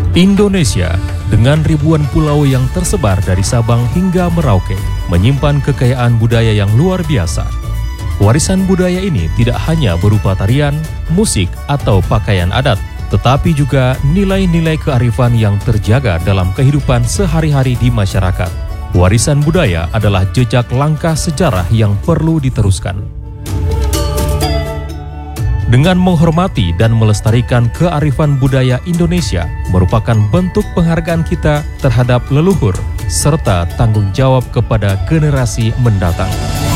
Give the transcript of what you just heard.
Indonesia, dengan ribuan pulau yang tersebar dari Sabang hingga Merauke, menyimpan kekayaan budaya yang luar biasa. Warisan budaya ini tidak hanya berupa tarian, musik, atau pakaian adat, tetapi juga nilai-nilai kearifan yang terjaga dalam kehidupan sehari-hari di masyarakat. Warisan budaya adalah jejak langkah sejarah yang perlu diteruskan. Dengan menghormati dan melestarikan kearifan budaya Indonesia merupakan bentuk penghargaan kita terhadap leluhur serta tanggung jawab kepada generasi mendatang.